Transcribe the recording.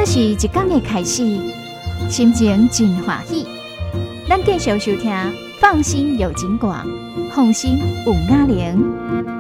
这是一天的开始，心情真欢喜。咱继续收听，放心有景广，放心有雅玲。